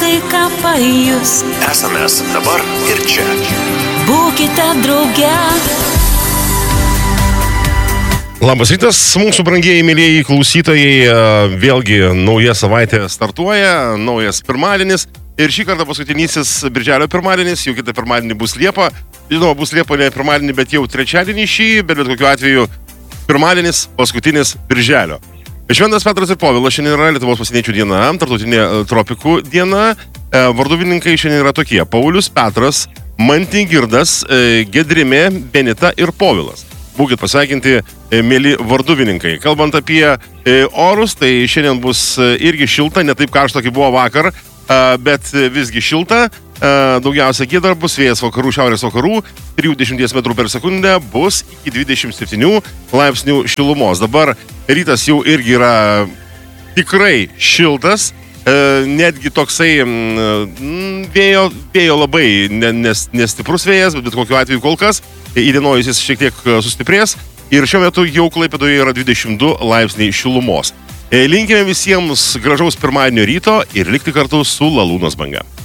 nuotaiką pajus. Esame dabar ir čia. Būkite drauge. Labas rytas, mūsų brangieji, mėlieji klausytojai. Vėlgi nauja savaitė startuoja, naujas pirmadienis. Ir šį kartą paskutinysis birželio pirmadienis, jau kitą pirmadienį bus Liepa. Žinoma, bus Liepa ne pirmadienį, bet jau trečiadienį šį, bet kokiu atveju pirmadienis, paskutinis birželio. Šventas Petras ir Povilas šiandien yra Lietuvos pasieniečių diena, tarptautinė tropikų diena. Varduvininkai šiandien yra tokie: Paulius, Petras, Mantingirdas, Gedrimė, Benita ir Povilas. Būkit pasveikinti, mėly varduvininkai. Kalbant apie orus, tai šiandien bus irgi šilta, ne taip karšta, kaip buvo vakar, bet visgi šilta. Daugiausia giedra bus, vėjas vakarų, šiaurės vakarų, 3-10 metrų per sekundę, bus iki 27 laipsnių šilumos. Dabar rytas jau irgi yra tikrai šiltas, netgi toksai vėjo labai nestiprus vėjas, bet kokiu atveju kol kas įdienojus jis šiek tiek sustiprės ir šiuo metu jau Klaipėdoje yra 22 laipsniai šilumos. Linkime visiems gražaus pirmadienio ryto ir likti kartu su Lalūnos banga.